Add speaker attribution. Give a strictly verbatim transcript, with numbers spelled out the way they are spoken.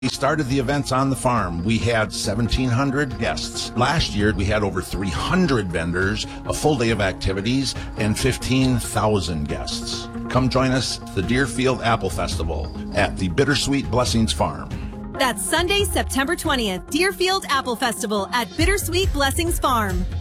Speaker 1: We started the events on the farm. We had seventeen hundred guests. Last year, we had over three hundred vendors, a full day of activities, and fifteen thousand guests. Come join us at the Deerfield Apple Festival at the Bittersweet Blessings Farm.
Speaker 2: That's Sunday, September twentieth, Deerfield Apple Festival at Bittersweet Blessings Farm.